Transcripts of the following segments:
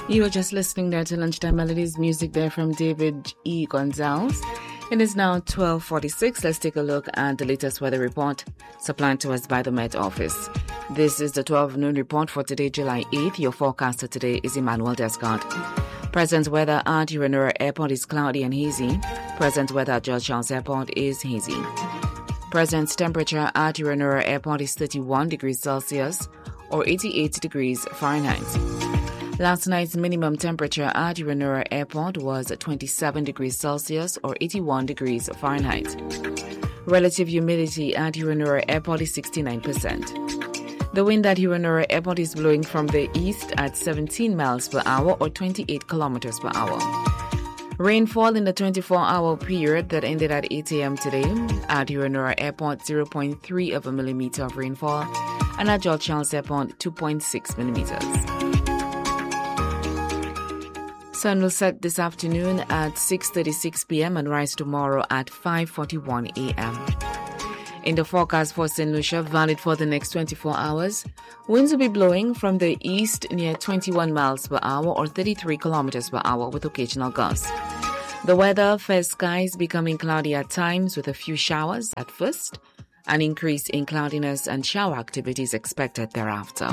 You were just listening there to Lunchtime Melodies, music there from David E. Gonzalez. It is now 12:46. Let's take a look at the latest weather report supplied to us by the Met Office. This is the 12 noon report for today, July 8th. Your forecaster today is Emmanuel Descott. Present weather at Uranura Airport is cloudy and hazy. Present weather at George Charles Airport is hazy. Present temperature at Uranura Airport is 31 degrees Celsius or 88 degrees Fahrenheit. Last night's minimum temperature at Uranura Airport was 27 degrees Celsius or 81 degrees Fahrenheit. Relative humidity at Uranura Airport is 69%. The wind at Uranura Airport is blowing from the east at 17 miles per hour or 28 kilometers per hour. Rainfall in the 24-hour period that ended at 8 a.m. today at Uranura Airport, 0.3 of a millimeter of rainfall, and at George Charles Airport, 2.6 millimeters. Sun will set this afternoon at 6:36 p.m. and rise tomorrow at 5:41 a.m. In the forecast for St. Lucia, valid for the next 24 hours, winds will be blowing from the east near 21 miles per hour or 33 kilometers per hour with occasional gusts. The weather, fair skies becoming cloudy at times with a few showers at first, an increase in cloudiness and shower activities expected thereafter.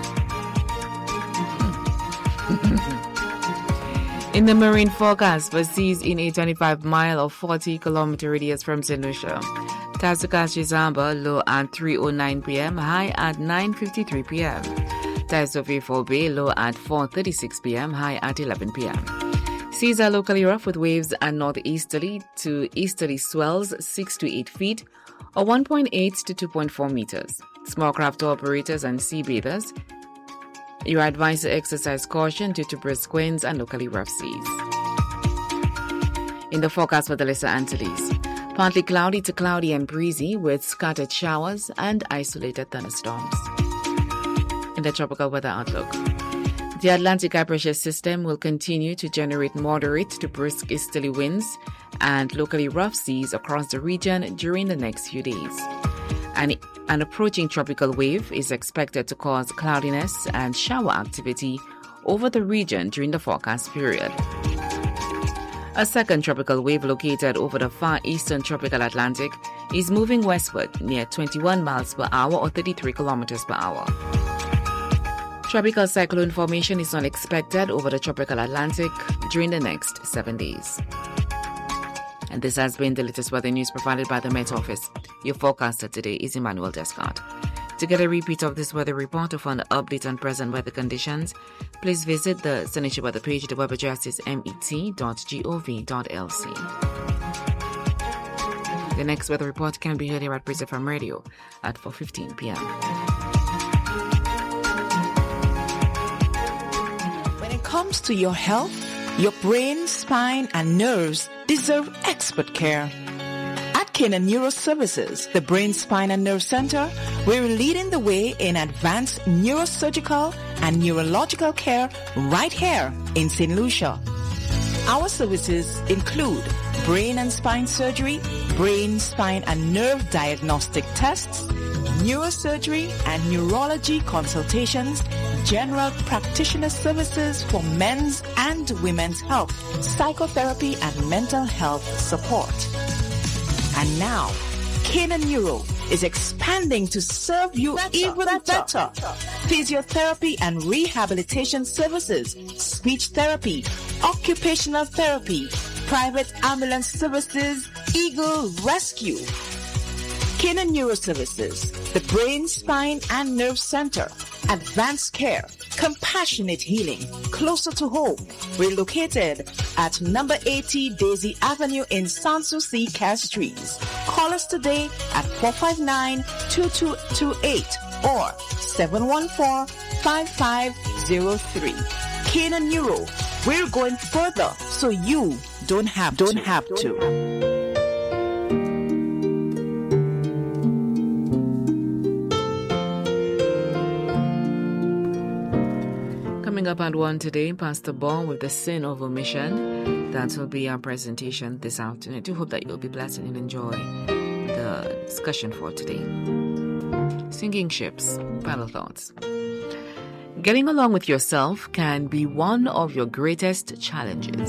In the marine forecast for seas in a 25-mile or 40-kilometer radius from St. Lucia, Tasukasi Zamba low at 3:09 p.m., high at 9:53 p.m. Taisofe Bay low at 4:36 p.m., high at 11 p.m. Seas are locally rough with waves at northeasterly to easterly swells 6 to 8 feet or 1.8 to 2.4 meters. Small craft operators and sea bathers, you are advised to exercise caution due to brisk winds and locally rough seas. In the forecast for the Lesser Antilles, partly cloudy to cloudy and breezy with scattered showers and isolated thunderstorms. In the tropical weather outlook, the Atlantic high pressure system will continue to generate moderate to brisk easterly winds and locally rough seas across the region during the next few days. An approaching tropical wave is expected to cause cloudiness and shower activity over the region during the forecast period. A second tropical wave located over the far eastern tropical Atlantic is moving westward near 21 miles per hour or 33 kilometers per hour. Tropical cyclone formation is not expected over the tropical Atlantic during the next 7 days. And this has been the latest weather news provided by the Met Office. Your forecaster today is Emmanuel Descott. To get a repeat of this weather report or for an update on present weather conditions, please visit the St. Lucia weather page. The web address is met.gov.lc. The next weather report can be heard here at Praise FM Radio at 4:15 p.m. When it comes to your health, your brain, spine, and nerves deserve expert care. At Canaan Neuro Services, the Brain, Spine, and Nerve Center, we're leading the way in advanced neurosurgical and neurological care right here in St. Lucia. Our services include brain and spine surgery, brain, spine, and nerve diagnostic tests, neurosurgery and neurology consultations, general practitioner services for men's and women's health, psychotherapy, and mental health support. And now, Canaan Neuro is expanding to serve you even better. Physiotherapy and rehabilitation services, speech therapy, occupational therapy, private ambulance services, Eagle Rescue. Canaan Neuro Services, the Brain, Spine, and Nerve Center, advanced care, compassionate healing, closer to home. We're located at number 80 Daisy Avenue in Sanssouci, Castries. Call us today at 459-2228 or 714-5503. Canaan Neuro, we're going further so you don't have to. Coming up at 1 today, Pastor Ball with the sin of omission. That will be our presentation this afternoon. I do hope that you'll be blessed and enjoy the discussion for today. Sinking ships, final thoughts. Getting along with yourself can be one of your greatest challenges.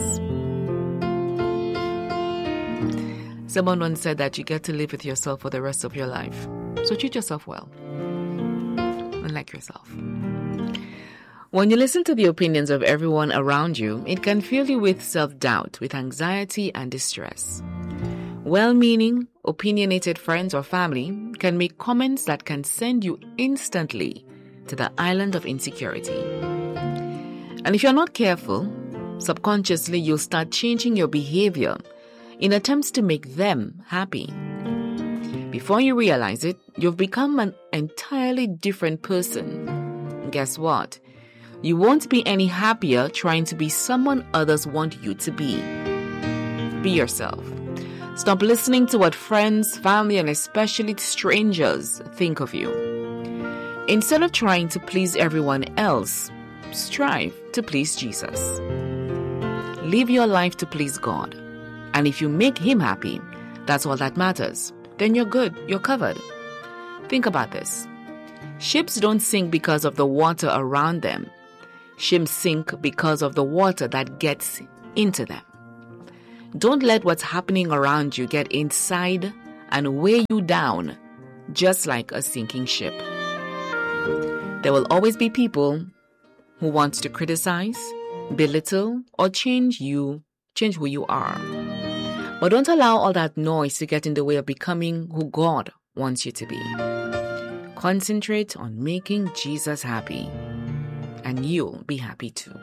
Someone once said that you get to live with yourself for the rest of your life. So treat yourself well and like yourself. When you listen to the opinions of everyone around you, it can fill you with self-doubt, with anxiety and distress. Well-meaning, opinionated friends or family can make comments that can send you instantly to the island of insecurity. And if you're not careful, subconsciously you'll start changing your behavior in attempts to make them happy. Before you realize it, you've become an entirely different person. And guess what? You won't be any happier trying to be someone others want you to be. Be yourself. Stop listening to what friends, family, and especially strangers think of you. Instead of trying to please everyone else, strive to please Jesus. Live your life to please God. And if you make Him happy, that's all that matters. Then you're good. You're covered. Think about this. Ships don't sink because of the water around them. Ships sink because of the water that gets into them. Don't let what's happening around you get inside and weigh you down, just like a sinking ship. There will always be people who want to criticize, belittle, or change who you are. But don't allow all that noise to get in the way of becoming who God wants you to be. Concentrate on making Jesus happy, and you'll be happy too.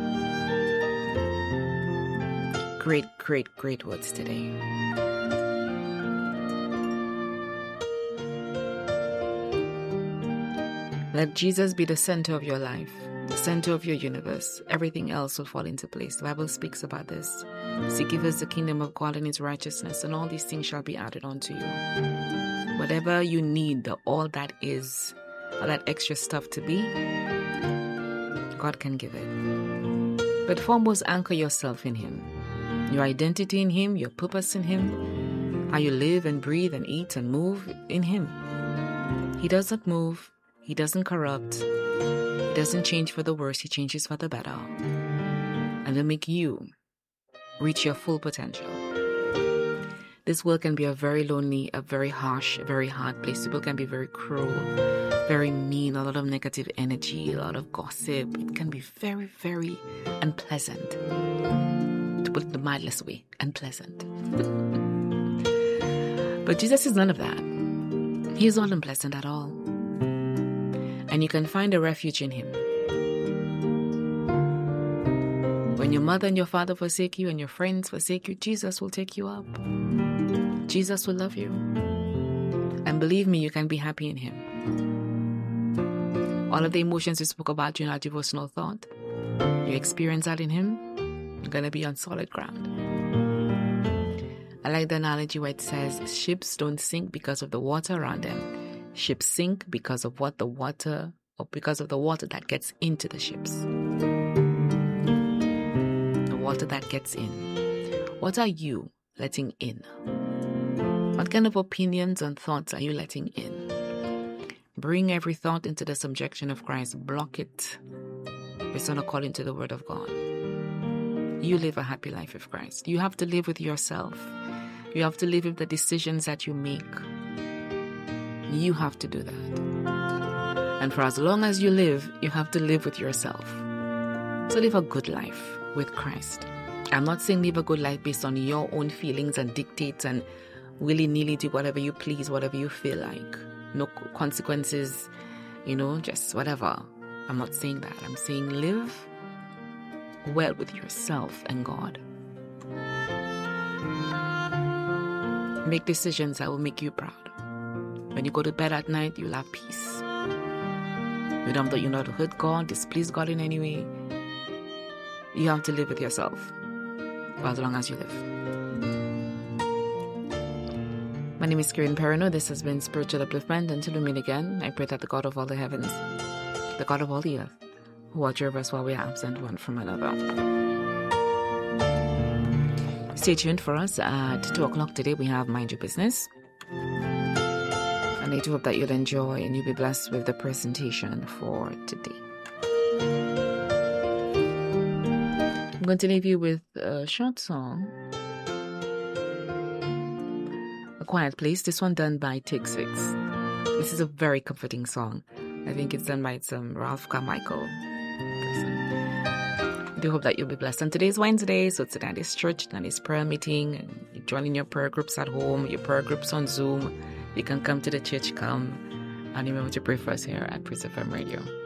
Great words today. Let Jesus be the center of your life, the center of your universe. Everything else will fall into place. The Bible speaks about this. Seek ye first the kingdom of God and His righteousness, and all these things shall be added unto you. Whatever you need, all that extra stuff to be, God can give it. But foremost, anchor yourself in Him. Your identity in Him, your purpose in Him, how you live and breathe and eat and move in Him. He doesn't move. He doesn't corrupt. He doesn't change for the worse. He changes for the better. And will make you reach your full potential. This world can be a very lonely, a very harsh, a very hard place. People can be very cruel, very mean, a lot of negative energy, a lot of gossip. It can be very, very unpleasant. To put it the mildest way, unpleasant. But Jesus is none of that. He is not unpleasant at all. And you can find a refuge in Him. When your mother and your father forsake you and your friends forsake you, Jesus will take you up. Jesus will love you. And believe me, you can be happy in Him. All of the emotions we spoke about in our devotional thought, you experience that in Him, you're going to be on solid ground. I like the analogy where it says, ships don't sink because of the water around them. Ships sink because of the water that gets into the ships. The water that gets in. What are you letting in? What kind of opinions and thoughts are you letting in? Bring every thought into the subjection of Christ. Block it. It's not according to the word of God. You live a happy life with Christ. You have to live with yourself. You have to live with the decisions that you make. You have to do that. And for as long as you live, you have to live with yourself. So live a good life with Christ. I'm not saying live a good life based on your own feelings and dictates and willy-nilly do whatever you please, whatever you feel like. No consequences, just whatever. I'm not saying that. I'm saying live well with yourself and God. Make decisions that will make you proud. When you go to bed at night, you'll have peace. You don't have to hurt God, displease God in any way. You have to live with yourself for as long as you live. My name is Karen Perino. This has been Spiritual Upliftment. Until we meet again, I pray that the God of all the heavens, the God of all the earth, who watch over us while we are absent one from another. Stay tuned for us at 2 o'clock today. We have Mind Your Business. And I do hope that you'll enjoy and you'll be blessed with the presentation for today. going to leave you with a short song, A Quiet Place. This one done by Take Six. This is a very comforting song. I think it's done by some Ralph Carmichael person. I do hope that you'll be blessed. And today's Wednesday, so it's Danny's church, Danny's prayer meeting. And you're joining your prayer groups at home, your prayer groups on Zoom. You can come to the church, come. And remember to pray for us here at Praise FM Radio.